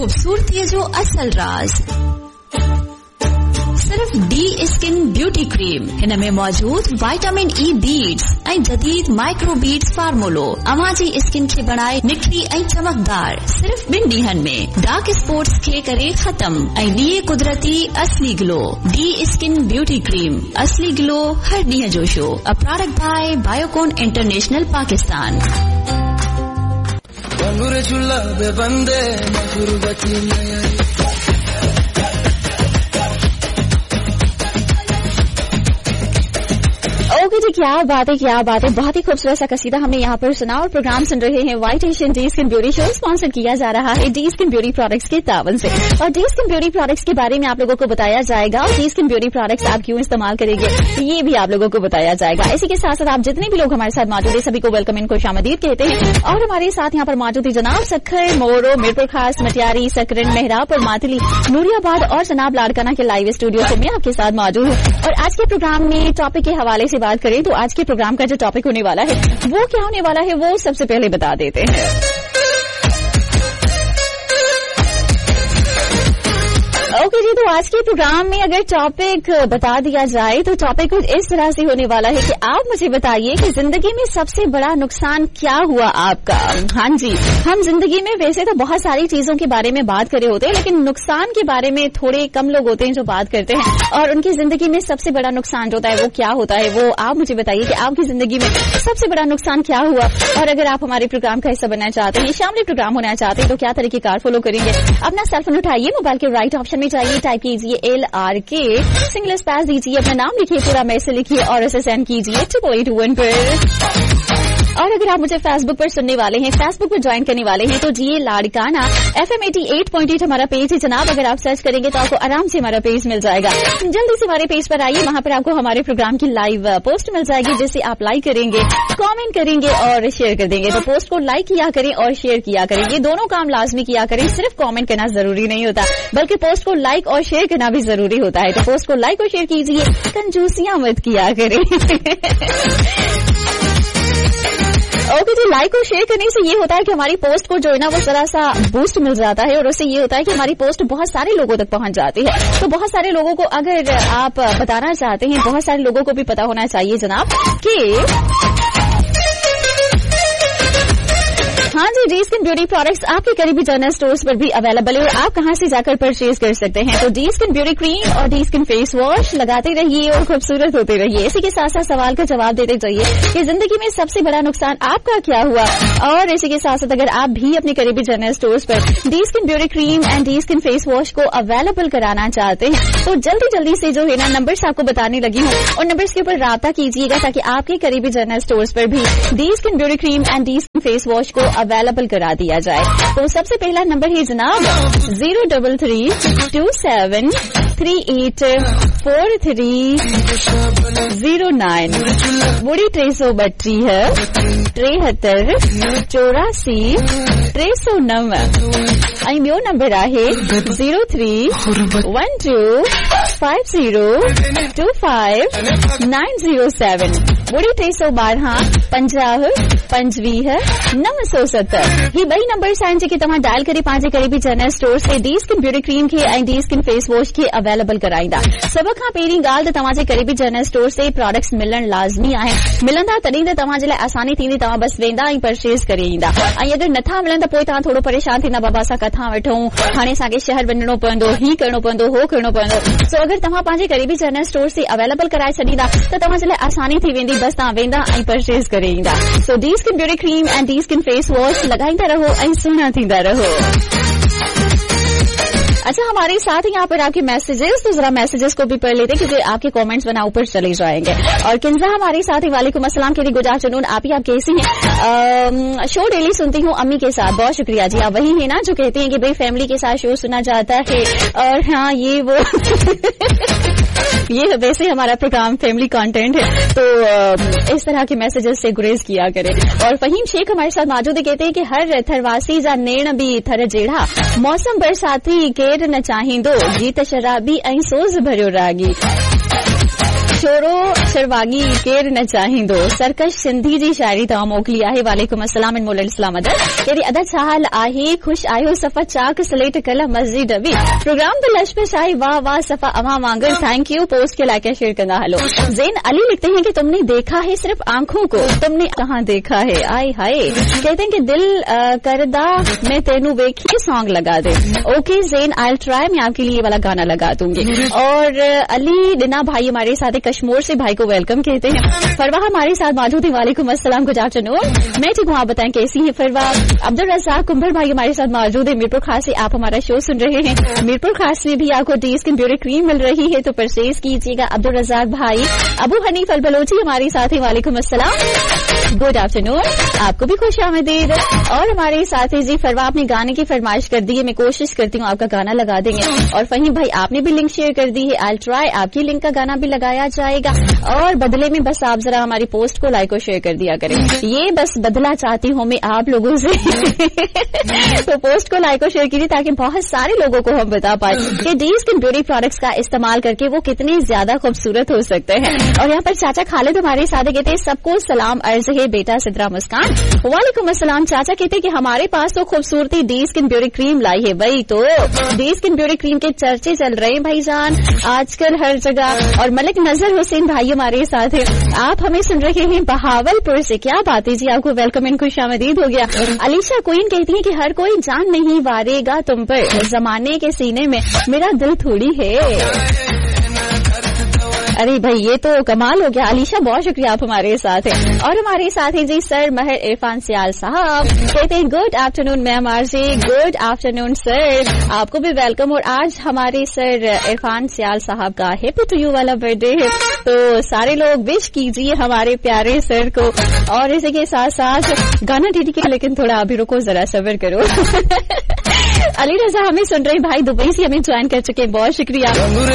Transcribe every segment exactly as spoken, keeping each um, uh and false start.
खूबसूरती जो असल राज सिर्फ डी स्किन ब्यूटी क्रीम हिन में मौजूद विटामिन ई बीड्स ऐं जदीद माइक्रो बीड्स फार्मूलो अवाजी स्किन खे बनाए निखरी ऐं चमकदार सिर्फ ॿिन ॾींहनि में डार्क स्पॉट्स खे करे खत्म ऐं ॾिए कुदरती असली glow. D skin beauty cream असली ग्लो हर ॾींहं जो show a product bye Biocon international Pakistan. Okay जी, क्या बात है क्या बात है। बहुत ही खूबसूरत सा कसीदा हमने यहाँ पर सुना और प्रोग्राम सुन रहे हैं white Asian D skin beauty show sponsor किया जा रहा है डी स्किन ब्यूटी प्रोडक्ट्स के तावन से। और डी स्किन ब्यूटी प्रोडक्ट्स के बारे में आप लोगों को बताया जाएगा और डी स्किन ब्यूटी प्रोडक्ट्स आप क्यों इस्तेमाल करेंगे ये भी आप लोगों को बताया जाएगा। इसी के साथ साथ आप जितने भी लोग हमारे साथ मौजूद है सभी को वेलकम इन खुशामदीद कहते हैं। और हमारे साथ यहाँ पर मौजूद है जनाब सखर मोरो मीरपुर खास मटियारी सकरन मेहराब और मातली नूरियाबाद और जनाब लाड़काना के लाइव स्टूडियो से मैं आपके साथ मौजूद हूँ। और आज के प्रोग्राम में टॉपिक के हवाले से बात करें तो आज के प्रोग्राम का जो टॉपिक होने वाला है वो क्या होने वाला है वो सबसे पहले बता देते हैं। ओके जी, तो आज के प्रोग्राम में अगर टॉपिक बता दिया जाए तो टॉपिक कुछ इस तरह से होने वाला है कि आप मुझे बताइए कि जिंदगी में सबसे बड़ा नुकसान क्या हुआ आपका। हाँ जी, हम जिंदगी में वैसे तो बहुत सारी चीजों के बारे में बात करे होते हैं लेकिन नुकसान के बारे में थोड़े कम लोग होते हैं जो बात करते हैं। और उनकी जिंदगी में सबसे बड़ा नुकसान जो होता है वो क्या होता है वो आप मुझे बताइए कि आपकी जिंदगी में सबसे बड़ा नुकसान क्या हुआ। और अगर आप हमारे प्रोग्राम का हिस्सा बनना चाहते हैं, शामिल प्रोग्राम होना चाहते हैं तो क्या तरीकेकार फॉलो करेंगे। अपना सेलफोन उठाइए, मोबाइल के राइट ऑप्शन में जाइए, टाइप कीजिए एल आर के, सिंगल स्पेस दीजिए, अपना नाम लिखिए, पूरा मैसेज लिखिए और इसे सेंड कीजिए ट्रिपल एट वन पर। और अगर आप मुझे फेसबुक पर सुनने वाले हैं, फेसबुक पर ज्वाइन करने वाले हैं तो जी Larkana F M eighty eight point eight हमारा पेज है जनाब। अगर आप सर्च करेंगे तो आपको आराम से हमारा पेज मिल जाएगा। जल्दी से हमारे पेज पर आइए, वहां पर आपको हमारे प्रोग्राम की लाइव पोस्ट मिल जाएगी जिसे आप लाइक करेंगे, कमेंट करेंगे और शेयर कर देंगे। तो पोस्ट को लाइक किया करें और शेयर किया करें, ये दोनों काम लाजमी किया करें। सिर्फ कमेंट करना जरूरी नहीं होता बल्कि पोस्ट को लाइक और शेयर करना भी जरूरी होता है। तो पोस्ट को लाइक और शेयर कीजिए, कंजूसियां मत किया करें। ओके जी, लाइक और शेयर करने से ये होता है कि हमारी पोस्ट को जो है ना वो जरा सा बूस्ट मिल जाता है और उससे ये होता है कि हमारी पोस्ट बहुत सारे लोगों तक पहुंच जाती है। तो बहुत सारे लोगों को अगर आप बताना चाहते हैं, बहुत सारे लोगों को भी पता होना चाहिए जनाब कि हाँ जी, डी स्किन ब्यूटी प्रोडक्ट्स आपके करीबी जनरल स्टोर्स पर भी अवेलेबल है और आप कहां से जाकर परचेज कर सकते हैं। तो डी स्किन ब्यूटी क्रीम और डी स्किन फेस वॉश लगाते रहिए और खूबसूरत होते रहिए। इसी के साथ साथ सवाल का जवाब देते जाइए कि जिंदगी में सबसे बड़ा नुकसान आपका क्या हुआ। और इसी के साथ साथ अगर आप भी अपने करीबी जनरल स्टोर्स पर D skin beauty cream and D skin face wash को अवेलेबल कराना चाहते हैं तो जल्दी जल्दी से जो है ना नंबर्स आपको बताने लगी हूँ और नंबर्स के ऊपर राब्ता कीजिएगा ताकि आपके करीबी जनरल स्टोर्स पर भी D skin beauty cream and D skin face wash को अवेलेबल करा दिया जाए। तो सबसे पहला नंबर है जनाब zero double three to seven three eight four three zero nine बुढ़ी टे सौ बटी है टेहत्तर चौरासी टे सौ नव ऐं ॿियो नंबर आहे zero three one two five zero to five nine zero seven बुढ़ी टे सौ बारह पंजाह पंजवीह नव सौ सतर। ही ॿई नंबर्स आहिनि जेके तव्हां डायल करे पंहिंजे करीबी जनरल स्टोर से डी स्किन ब्यूटी क्रीम खे ऐं डी स्किन फेस वॉश खे अवेलेबल कराईंदा। सभ खां पहिरीं ॻाल्हि त तव्हांजे करीबी जनरल स्टोर से प्रोडक्ट्स मिलण लाज़मी आहिनि। मिलंदा तॾहिं त तव्हांजे लाइ आसानी थींदी, तव्हां बस वेंदा ऐं परचेज करे ईंदा। ऐं अगरि नथा मिलनि त पोइ तव्हां थोरो परेशान थींदा, बाबा असां किथां वठूं, हाणे असांखे शहर वञणो पवंदो, ही करणो पवंदो, हो करणो पवंदो। सो अगरि तव्हां पंहिंजे करीबी जनरल स्टोर से अवेलेबल कराए छॾींदा त तव्हांजे लाइ आसानी थी वेंदी, बस तव्हां वेंदा ऐं परचेज करे ईंदा। सो D skin beauty cream and D skin face wash लगाईंदा रहो ऐं सुहिणा थींदा रहो। अच्छा, हमारे साथ यहाँ पर आपके मैसेजेस, तो जरा मैसेजेस को भी पढ़ लेते क्योंकि आपके कमेंट्स बना ऊपर चले जाएंगे। और किंजा हमारे साथ ही वालेकुम अस्सलाम, कहती गुड आफ्टरनून, आप ही आप कैसी हैं? शो डेली सुनती हूँ अम्मी के साथ। बहुत शुक्रिया जी, आप वही है ना जो कहते हैं कि भाई फैमिली के साथ शो सुना जाता है। और हाँ, ये वो ये वैसे हमारा प्रोग्राम फैमिली कंटेंट है तो इस तरह के मैसेजेस से गुरेज किया करें। और फहीम शेख हमारे साथ मौजूद है, कहते हैं कि हर थरवासी जा नेण भी थर जेड़ा मौसम बरसाती केर न चाहींदो, गीत शराबी ऐं सोज़ भरियो रागी। छोरो शर्वागी केर न चाहिंदो सरकश सिंधी जी शायरी तव्हां मोकिली आहे। वालेकुम अस्सलाम इन मोलल इस्लाम अदद कहिड़ी अदद छा हाल आहे? ख़ुश आयो सफ़ा चाक स्लेट कल मस्जिद अबी प्रोग्राम तो लशपश आहे। वाह वाह सफ़ा अवां वांगर थैंक यू। पोस्ट के लाइक शेयर कंदा हलो। जैन अली लिखते हैं कि तुमने देखा है सिर्फ आंखों को, तुमने कहाँ देखा है? आए हाय। कहते हैं कि दिल करदा मैं तेनू वेखी सॉन्ग लगा दे। Okay Jain I will try, मैं आपके लिए ये वाला गाना लगा दूंगी। और अली डिना भाई हमारे साथ है, कश्मीर से भाई को वेलकम कहते हैं। फरवा हमारे साथ मौजूद है। वालेकुम अस्सलाम, गुड आफ्टरनून। मैं ठीक हूँ, आप बताएं कैसी है फरवा? अब्दुल रज़ाक कुंभर भाई हमारे साथ मौजूद है। मीरपुर खास से आप हमारा शो सुन रहे हैं। मीरपुर खास में भी आपको डी स्किन ब्यूटी क्रीम मिल रही है, तो परचेज कीजिएगा। अब्दुल रज़ाक भाई। अबू हनीफ अल बलोची हमारे साथ है। वालेकुम अस्सलाम, गुड आफ्टरनून, आपको भी खुश आमदीद। और हमारे साथ है जी फरवा, आपने गाने की फरमाइश कर दी है, मैं कोशिश करती हूँ आपका गाना लगा देंगे। और फहीम भाई आपने भी लिंक शेयर कर दी है, आई विल ट्राई, आपकी लिंक का गाना भी लगाया जाएगा। और बदले में बस आप जरा हमारी पोस्ट को लाइक और शेयर कर दिया करें, ये बस बदला चाहती हूँ मैं आप लोगों से। तो पोस्ट को लाइक और शेयर कीजिए ताकि बहुत सारे लोगों को हम बता पाए कि डी स्किन ब्यूटी प्रोडक्ट्स का इस्तेमाल करके वो कितने ज्यादा खूबसूरत हो सकते हैं। और यहाँ पर चाचा खालिद हमारे साथ कहते हैं सबको सलाम अर्ज है बेटा सिद्रा मुस्कान। वालेकुम अस्सलाम। चाचा कहते हैं कि हमारे पास तो खूबसूरती डी स्किन ब्यूटी क्रीम लाई है। वही तो डी स्किन ब्यूटी क्रीम के चर्चे चल रहे हैं भाईजान आजकल हर जगह। और मलिक नजर हुसैन भाई हमारे साथ है, आप हमें सुन रहे हैं बहावलपुर से। क्या बात है जी, आपको वेलकम इन खुश आमदीद हो गया। अलीशा क्वीन कहती है कि हर कोई जान नहीं वारेगा तुम पर, जमाने के सीने में मेरा दिल थोड़ी है। अरे भाई ये तो कमाल हो गया अलीशा, बहुत शुक्रिया आप हमारे साथ हैं। और हमारे साथ हैं जी सर महर इरफान सियाल साहब, कहते हैं good afternoon ma'am RJ. Good afternoon sir, आपको भी वेलकम। और आज हमारे सर इरफान सियाल साहब का हैप्पी टू यू वाला बर्थडे है, तो सारे लोग विश कीजिए हमारे प्यारे सर को। और इसी के साथ साथ गाना टीटी के, लेकिन थोड़ा अभी रुको जरा सब्र करो। अली रजा हमें सुन रहे भाई दुबई से हमें ज्वाइन कर चुके हैं, बहुत शुक्रिया।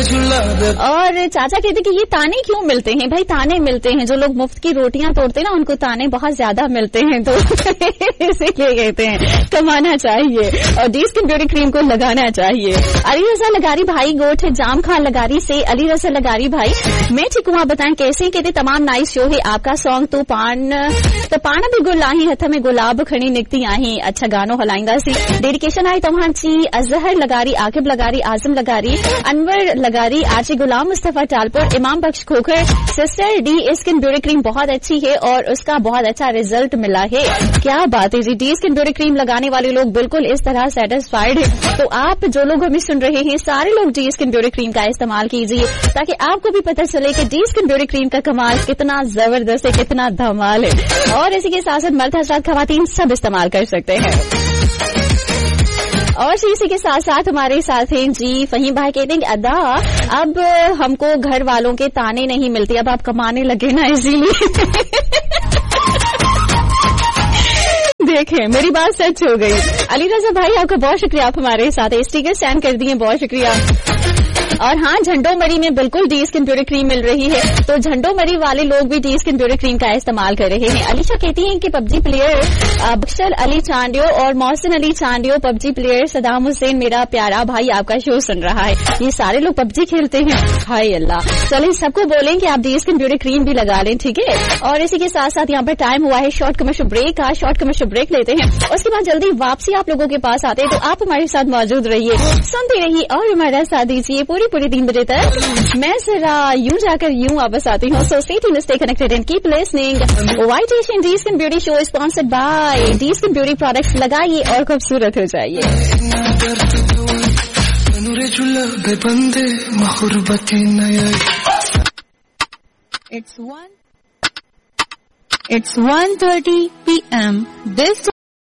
और चाचा कहते कि ये ताने क्यों मिलते हैं? भाई ताने मिलते हैं, जो लोग मुफ्त की रोटियां तोड़ते हैं ना उनको ताने बहुत ज्यादा मिलते हैं, तो इसीलिए कहते हैं कमाना चाहिए और डी स्किन ब्यूटी क्रीम को लगाना चाहिए। अली रजा लगारी भाई गोठ जाम खान लगारी से। अली रजा लगारी भाई मैं ठीक हूँ, आप बताएं कैसे? कहते तमाम नाइस शो है आपका। सॉन्ग तो पान तो पान भी गुल आही हथ में गुलाब खड़ी निकती आही, अच्छा गानो हलाइंदा सी। डेडिकेशन आई तव्हांजी अजहर लगारी, आकिब लगारी, आजम लगारी, अनवर लगारी, आरजे गुलाम मुस्तफा टालपुर, इमाम बख्श Khokhar. Sister D skin beauty cream बहुत अच्छी है और उसका बहुत अच्छा रिजल्ट मिला है। क्या बात है जी, डी स्किन ब्यूटी क्रीम लगाने वाले लोग बिल्कुल इस तरह सेटिस्फाइड है। तो आप जो लोग हमें सुन रहे हैं सारे लोग डी स्किन ब्यूटी क्रीम का इस्तेमाल कीजिए ताकि आपको भी पता चले कि डी स्किन ब्यूटी क्रीम का कमाल कितना जबरदस्त है, कितना धमाल है। और इसी के साथ साथ मर्द हजरात खवातीन सब इस्तेमाल कर सकते हैं। और इसी के साथ साथ हमारे साथ हैं जी फहीम भाई, कहते हैं अदा अब हमको घर वालों के ताने नहीं मिलते, अब आप कमाने लगे ना इसीलिए। देखें मेरी बात सच हो गई। अली रजा भाई आपका बहुत शुक्रिया, आप हमारे साथ स्टिकर सेंड कर दिए, बहुत शुक्रिया। और हाँ, झंडो मरी में बिल्कुल डी स्किन ब्यूटी क्रीम मिल रही है, तो झंडो मरी वाले लोग भी डी स्किन ब्यूटी क्रीम का इस्तेमाल कर रहे हैं। अलीशा कहती हैं कि पबजी प्लेयर बख्शल अली चांडियो और मोहसिन अली चांडियो, पबजी प्लेयर सदाम हुसैन मेरा प्यारा भाई आपका शो सुन रहा है। ये सारे लोग पबजी खेलते हैं, हाय अल्लाह। चलिए सबको बोलें कि आप डी स्किन ब्यूटी क्रीम भी लगा लें, ठीक है। और इसी के साथ साथ यहाँ पर टाइम हुआ है शॉर्ट कमर्शियल ब्रेक का, शॉर्ट कमर्शियल ब्रेक लेते हैं, उसके बाद जल्दी वापसी आप लोगों के पास आते हैं। तो आप हमारे साथ मौजूद रहिए, सुनते रहिए और हमारा साथ दीजिए पूरी पूरी तीन बजे तक। मैं जरा यूं जाकर यूं वापस आती हूँ, so stay tuned, stay connected and keep listening. White Asian D skin beauty show sponsored by D skin beauty products. लगाइए और खूबसूरत हो जाइए। It's one. It's one thirty p m This.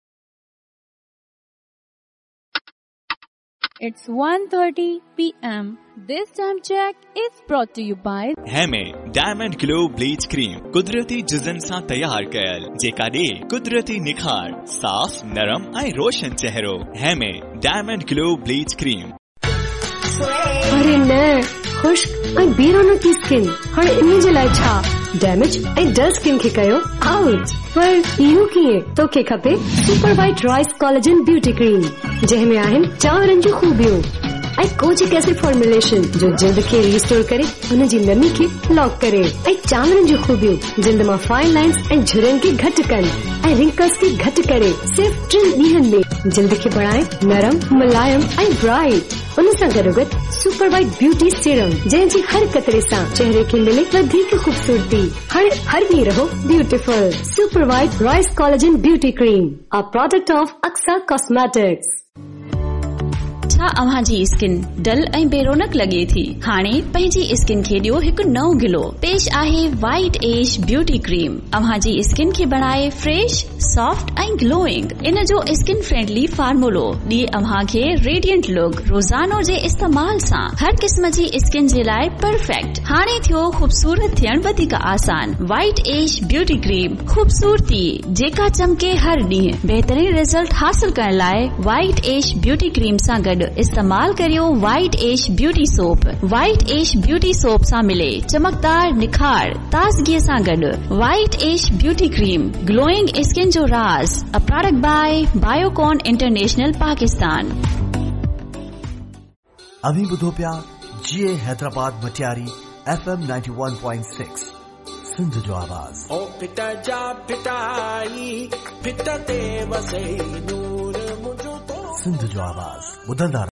It's one thirty p m This time check is brought to you by हेमे diamond glow bleach cream कुदरती जिजन सां तैयार कयल जेका ॾे कुदरती निखार साफ नरम ऐं रोशन चेहरो। हेमे डायमंड ग्लो ब्लीच क्रीम। अरे न खुश्क ऐं बेरोनकी स्किन हाणे इन जे लाइ छा डैमेज ऐं डल स्किन खे कयो आउट। पर इहो कीअं? तोखे खपे super white Royce collagen beauty cream जंहिंमें आहिनि चांवरनि जूं खूबियूं ऐं कोजिक एसिड फॉर्मुलेशन जो जिल्द खे रिस्टोर करे उन जी नमी खे लॉक करे ऐं चांवरनि जूं खूबियूं जिल्द मां फाइन लाइन्स ऐं झुरियुनि खे घटि कनि ऐं रिंकल्स खे घटि करे सिर्फ़ टिनि ॾींहनि में जिल्द खे बढ़ाए नरम मुलायम ऐं ब्राइट। उन सां गॾोगॾु सुपर वाइट ब्यूटी सीरम जंहिंजी हर कतरे सां चेहरे खे मिले वधीक खूबसूरती। हाणे हर ॾींहुं रहो beautiful. Super white rice collagen beauty cream, a product of Aqsa cosmetics. छा अव्हां जी स्किन डल ऐं बेरोनक लॻे थी? हाणे पंहिंजी स्किन खे ॾियो हिकु नओं ग्लो। पेश आहे वाइट एज ब्यूटी क्रीम। अव्हां जी स्किन खे बणाए फ्रेश, सॉफ्ट ऐं ग्लोइंग। इन जो स्किन फ्रेंडली फार्मूलो ॾिए अव्हां खे रेडियंट लुक। रोज़ानो जे इस्तेमाल सां हर क़िस्म जी स्किन जे लाइ परफेक्ट। हाणे थियो खूबसूरत थियण वधीक आसान। वाइट एज ब्यूटी क्रीम, खूबसूरती जेका चमके हर ॾींहुं। बहितरीन रिजल्ट हासिल करण लाइ वाइट एज ब्यूटी क्रीम सां गॾु इस्तेमाल करियो white as beauty soap. White as beauty soap सां मिले चमकदार निखार ताज़गीअ सां गॾु। White as beauty cream, glowing skin जो राज। A product bye Biocon international Pakistan. अभी ॿुधो पिया जीए Hyderabad Matiari F M ninety one point six Sindh जो आवाज़। ओ पिता जा पिताई पिता ते वसे नूर मुझो तो सिंध जो आवाज़ ॿुधंदा